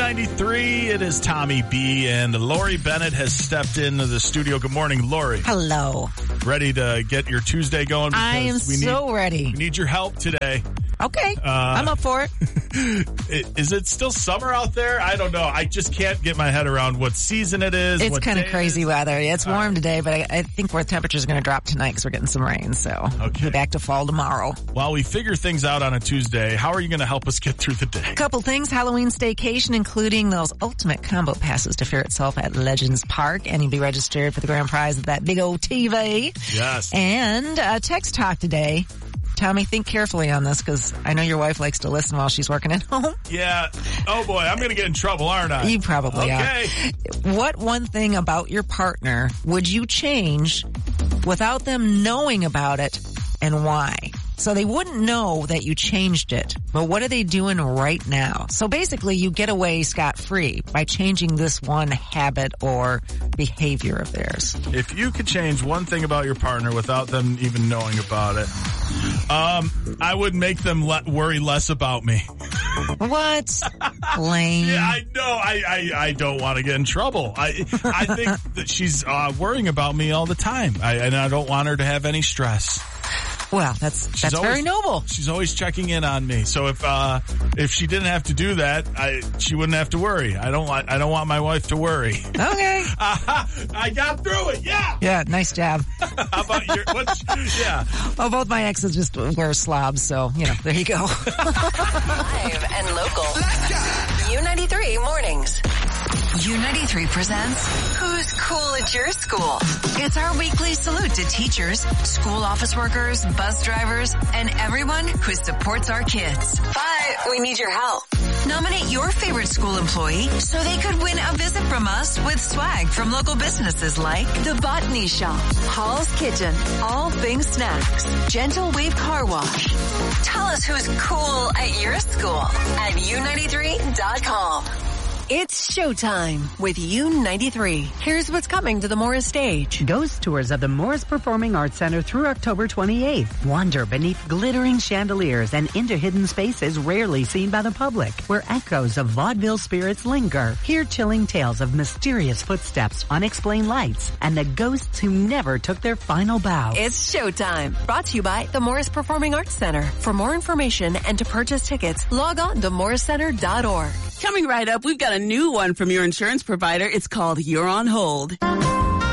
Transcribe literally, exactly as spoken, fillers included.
ninety-three, it is Tommy B, and Lori Bennett has stepped into the studio. Good morning, Lori. Hello. Ready to get your Tuesday going? Because I am we so need, ready. We need your help today. Okay, uh, I'm up for it. Is it still summer out there? I don't know. I just can't get my head around what season it is. It's kind of crazy it weather. It's warm uh, today, but I, I think our temperatures are going to drop tonight because we're getting some rain. So okay. We're back to fall tomorrow. While we figure things out on a Tuesday, how are you going to help us get through the day? A couple things. Halloween staycation, including those ultimate combo passes to Fear Itself at Legends Park. And you'll be registered for the grand prize of that big old T V. Yes. And uh, text talk today. Tommy, think carefully on this because I know your wife likes to listen while she's working at home. Yeah. Oh, boy. I'm going to get in trouble, aren't I? You probably okay. are. What one thing about your partner would you change without them knowing about it, and why? So they wouldn't know that you changed it, but what are they doing right now? So basically you get away scot-free by changing this one habit or behavior of theirs. If you could change one thing about your partner without them even knowing about it, um, I would make them le- worry less about me. What? Lame. Yeah, I know. I, I, I don't want to get in trouble. I I think that she's uh, worrying about me all the time, I, and I don't want her to have any stress. Well, that's She's that's always, very noble. She's always checking in on me. So if uh if she didn't have to do that, I she wouldn't have to worry. I don't want I don't want my wife to worry. Okay. Uh, I got through it. Yeah. Yeah. Nice job. How about your? What's, yeah. Well, both my exes just wear slobs, so you know. There you go. Live and local. U ninety-three mornings. U ninety-three presents Who's Cool at Your School? It's our weekly salute to teachers, school office workers, bus drivers, and everyone who supports our kids. But we need your help. Nominate your favorite school employee so they could win a visit from us with swag from local businesses like The Botany Shop, Hall's Kitchen, All Things Snacks, Gentle Wave Car Wash. Tell us who's cool at your school at U ninety-three dot com. It's showtime with U ninety-three. Here's what's coming to the Morris stage. Ghost tours of the Morris Performing Arts Center through October twenty-eighth. Wander beneath glittering chandeliers and into hidden spaces rarely seen by the public, where echoes of vaudeville spirits linger. Hear chilling tales of mysterious footsteps, unexplained lights, and the ghosts who never took their final bow. It's showtime. Brought to you by the Morris Performing Arts Center. For more information and to purchase tickets, log on to morris center dot org. Coming right up, we've got a new one from your insurance provider. It's called You're on Hold.